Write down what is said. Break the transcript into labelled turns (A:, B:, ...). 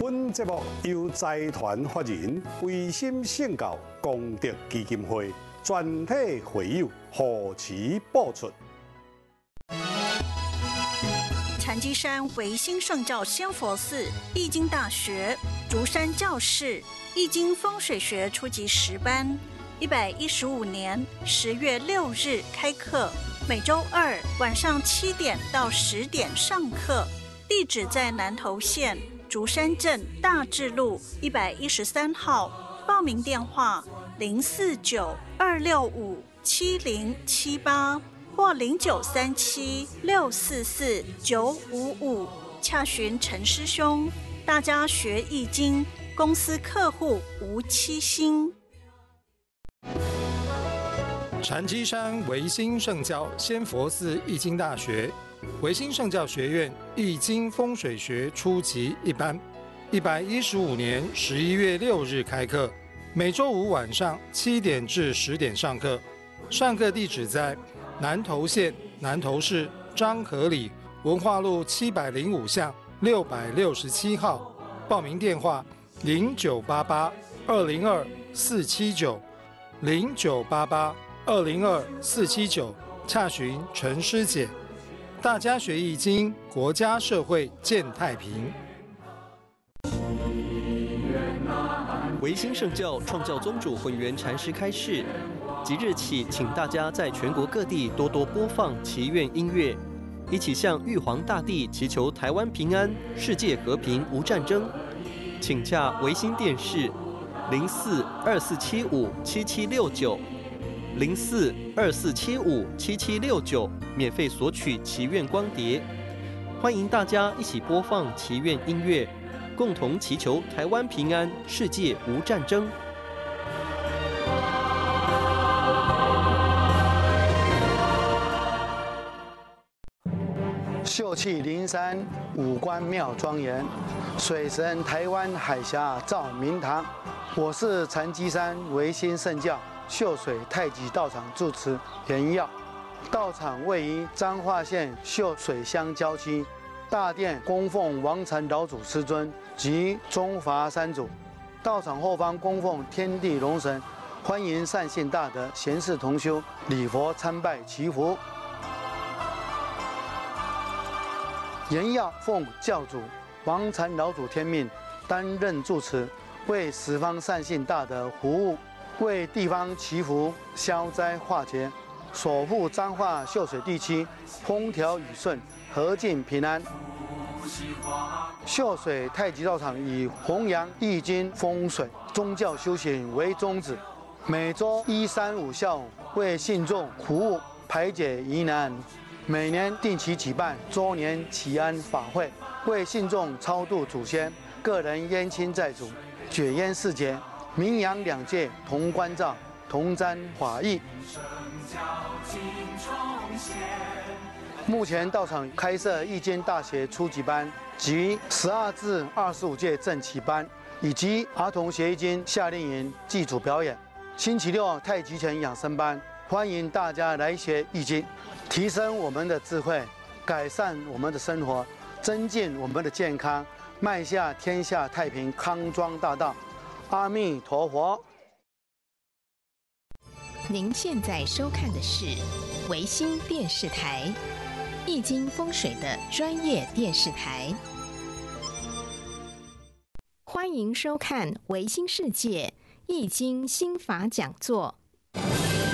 A: 本节目由财团法人维心圣教功德基金会全体会友护持播出。
B: 禅机山维新圣教仙佛寺易经大学竹山教室易经风水学初级10班，115年10月6日开课，每周2晚上7点到10点上课。地址在南投县竹山镇大智路113号，报名电话049-265-7078或0937-644-955，洽询陈师兄。大家学易经，公司客户无欺心。
C: 禅机山维新圣教仙佛寺易经大学维新圣教学院易经风水学初级1班，115年11月6日开课，每周5晚上7点至10点上课。上课地址在南投县南投市漳河里文化路705巷667号，报名电话0988-202-479，0988-202-479，洽询陈师姐。大家学易经，国家社会健太平。
D: 维新圣教创教宗主混元禅师开示，即日起，请大家在全国各地多多播放祈愿音乐，一起向玉皇大帝祈求台湾平安、世界和平、无战争。请洽维新电视04-2475-7769，04-2475-7769，免费索取祈愿光碟。欢迎大家一起播放祈愿音乐，共同祈求台湾平安、世界无战争。
E: 秀气灵山，五官妙庄严，水神台湾海峡照明堂。我是禅机山维新圣教秀水太极道场住持严耀，道场位于彰化县秀水乡郊区，大殿供奉王禅老祖师尊及中华三祖，道场后方供奉天地龙神，欢迎善信大德贤士同修礼佛参拜祈福。严耀奉教主王禅老祖天命，担任住持，为十方善信大德服务，为地方祈福消灾化解，守护彰化秀水地区风调雨顺、和敬平安。秀水太极道场以弘扬易经风水、宗教修行为宗旨，每周1、3、5下午为信众服务，排解疑难。每年定期举办周年祈安法会，为信众超度祖先、个人冤亲债主，解冤释结，名扬两界同关照，同沾法益。目前道场开设易经大学初级班及12至25届正期班，以及儿童学易经夏令营祭祖表演。星期六太极拳养生班，欢迎大家来学易经，提升我们的智慧，改善我们的生活，增进我们的健康，迈下天下太平康庄大道。阿弥陀佛。
F: 您现在收看的是维新电视台，易经风水的专业电视台。欢迎收看维新世界易经心法讲座。